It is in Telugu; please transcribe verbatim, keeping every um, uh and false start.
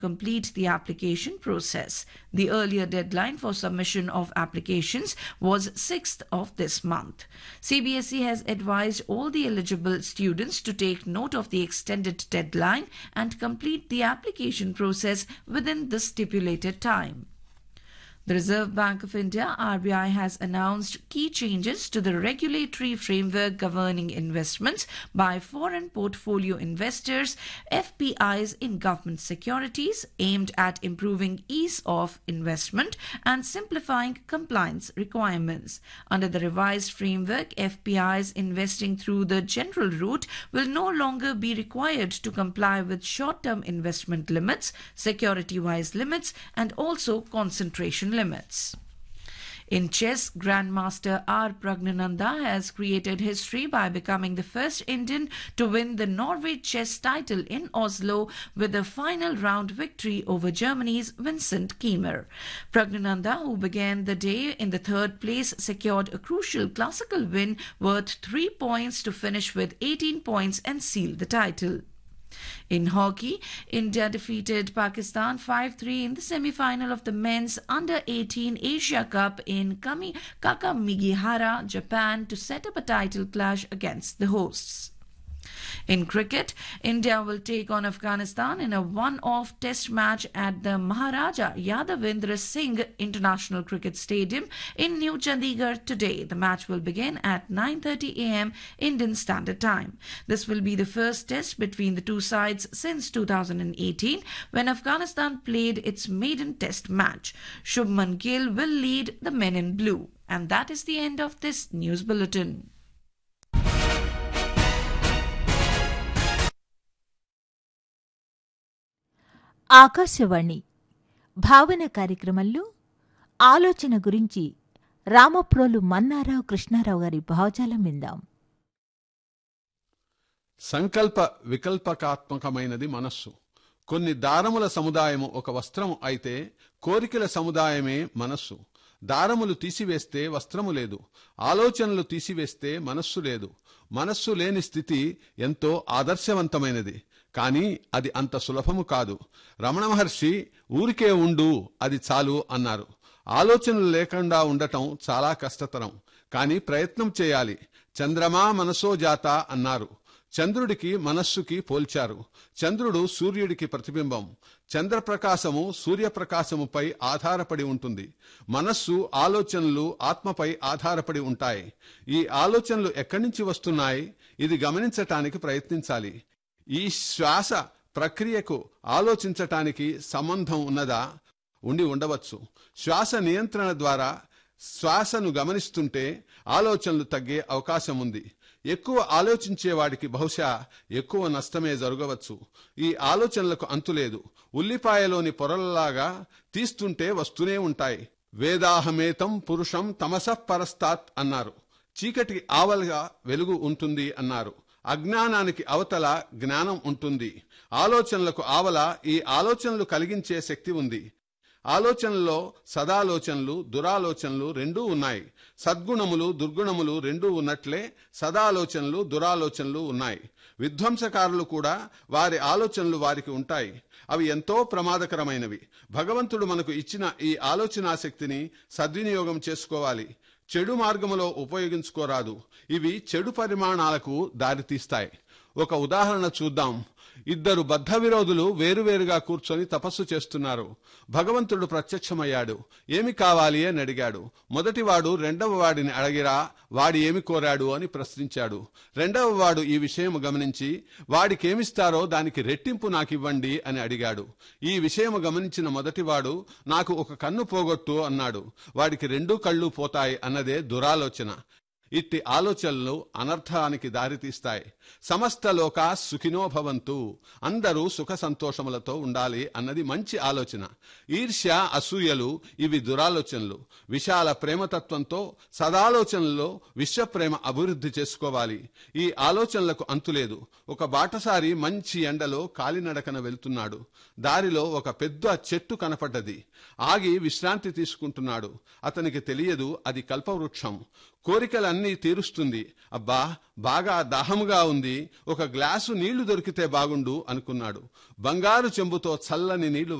complete the application process. The earlier deadline for submission of applications was sixth of this month. C B S E has advised all the eligible students to take note of the extended deadline and complete the application process within the stipulated time. The Reserve Bank of India, R B I, has announced key changes to the regulatory framework governing investments by foreign portfolio investors, F P Is, in government securities, aimed at improving ease of investment and simplifying compliance requirements. Under the revised framework, F P Is investing through the general route will no longer be required to comply with short-term investment limits, security-wise limits, and also concentration limits. In chess, Grandmaster R. Pragnananda has created history by becoming the first Indian to win the Norway chess title in Oslo with a final round victory over Germany's Vincent Kiemer. Pragnananda, who began the day in the third place, secured a crucial classical win worth three points to finish with eighteen points and seal the title. In hockey, India defeated Pakistan five three in the semi-final of the men's under eighteen Asia Cup in Kami- Kakamigahara, Japan, to set up a title clash against the hosts. In cricket, India will take on Afghanistan in a one-off test match at the Maharaja Yadavendra Singh International Cricket Stadium in New Chandigarh today. The match will begin at nine thirty a m Indian Standard Time. This will be the first test between the two sides since two thousand eighteen, when Afghanistan played its maiden test match. Shubman Gill will lead the men in blue. And that is the end of this news bulletin. Akashvani భావన కార్యక్రమంలో ఆలోచన గురించి రామప్రోలు మన్నారావు కృష్ణారావు గారి భావజాలం విందాం. సంకల్ప వికల్పకాత్మకమైనది మనస్సు. కొన్ని దారముల సముదాయము ఒక వస్త్రము అయితే కోరికల సముదాయమే మనస్సు. దారములు తీసివేస్తే వస్త్రము లేదు, ఆలోచనలు తీసివేస్తే మనస్సు లేదు. మనస్సు లేని స్థితి ఎంతో ఆదర్శవంతమైనది, కానీ అది అంత సులభము కాదు. రమణ మహర్షి ఊరికే ఉండు, అది చాలు అన్నారు. ఆలోచనలు లేకుండా ఉండటం చాలా కష్టతరం, కానీ ప్రయత్నం చేయాలి. చంద్రమా మనసో జాత అన్నారు. చంద్రుడికి మనస్సుకి పోల్చారు. చంద్రుడు సూర్యుడికి ప్రతిబింబం. చంద్రప్రకాశము సూర్యప్రకాశముపై ఆధారపడి ఉంటుంది. మనస్సు ఆలోచనలు ఆత్మపై ఆధారపడి ఉంటాయి. ఈ ఆలోచనలు ఎక్కడి నుంచి వస్తున్నాయి? ఇది గమనించటానికి ప్రయత్నించాలి. ఈ శ్వాస ప్రక్రియకు ఆలోచించటానికి సంబంధం ఉన్నదా? ఉండి ఉండవచ్చు. శ్వాస నియంత్రణ ద్వారా శ్వాసను గమనిస్తుంటే ఆలోచనలు తగ్గే అవకాశం ఉంది. ఎక్కువ ఆలోచించేవాడికి బహుశా ఎక్కువ నష్టమే జరగవచ్చు. ఈ ఆలోచనలకు అంతులేదు. ఉల్లిపాయలోని పొరలలాగా తీస్తుంటే వస్తూనే ఉంటాయి. వేదాహమేతం పురుషం తమసః పరస్తాత్ అన్నారు. చీకటికి ఆవలగా వెలుగు ఉంటుంది అన్నారు. అజ్ఞానానికి అవతల జ్ఞానం ఉంటుంది. ఆలోచనలకు ఆవల ఈ ఆలోచనలు కలిగించే శక్తి ఉంది. ఆలోచనలో సదాలోచనలు దురాలోచనలు రెండూ ఉన్నాయి. సద్గుణములు దుర్గుణములు రెండూ ఉన్నట్లే సదాలోచనలు దురాలోచనలు ఉన్నాయి. విధ్వంసకారులు కూడా వారి ఆలోచనలు వారికి ఉంటాయి. అవి ఎంతో ప్రమాదకరమైనవి. భగవంతుడు మనకు ఇచ్చిన ఈ ఆలోచనా శక్తిని సద్వినియోగం చేసుకోవాలి. చెడు మార్గములో ఉపయోగించుకోరాదు. ఇవి చెడు పరిమాణాలకు దారితీస్తాయి. ఒక ఉదాహరణ చూద్దాం. ఇద్దరు బద్ధ విరోధులు వేరువేరుగా కూర్చొని తపస్సు చేస్తున్నారు. భగవంతుడు ప్రత్యక్షమయ్యాడు. ఏమి కావాలి అని అడిగాడు. మొదటివాడు రెండవ వాడిని అడిగిరా, వాడి ఏమి కోరాడు అని ప్రశ్నించాడు. రెండవ వాడు ఈ విషయం గమనించి వాడికేమిస్తారో దానికి రెట్టింపు నాకివ్వండి అని అడిగాడు. ఈ విషయం గమనించిన మొదటివాడు నాకు ఒక కన్ను పోగొట్టు అన్నాడు. వాడికి రెండు కళ్ళు పోతాయి అన్నదే దురాలోచన. ఇట్టి ఆలోచనలు అనర్థానికి దారితీస్తాయి. సమస్త లోకా సుఖినో భవంతు, అందరూ సుఖ సంతోషములతో ఉండాలి అన్నది మంచి ఆలోచన. ఈర్ష్య అసూయలు ఇవి దురాలోచనలు. విశాల ప్రేమతత్వంతో సదాలోచనలో విశ్వప్రేమ అభివృద్ధి చేసుకోవాలి. ఈ ఆలోచనలకు అంతులేదు. ఒక బాటసారి మంచి ఎండలో కాలినడకన వెళ్తున్నాడు. దారిలో ఒక పెద్ద చెట్టు కనపడ్డది. ఆగి విశ్రాంతి తీసుకుంటున్నాడు. అతనికి తెలియదు అది కల్పవృక్షం. కోరికలన్నీ కోరికలన్నీ తీరుస్తుంది. అబ్బా, బాగా దాహముగా ఉంది, ఒక గ్లాసు నీళ్లు దొరికితే బాగుండు అనుకున్నాడు. బంగారు చెంబుతో చల్లని నీళ్లు